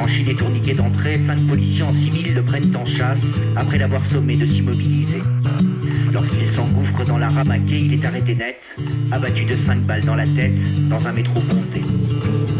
franchi les tourniquets d'entrée, 5 policiers en civil le prennent en chasse après l'avoir sommé de s'immobiliser. Lorsqu'il s'engouffre dans la ramaquée, il est arrêté net, abattu de 5 balles dans la tête, dans un métro bondé.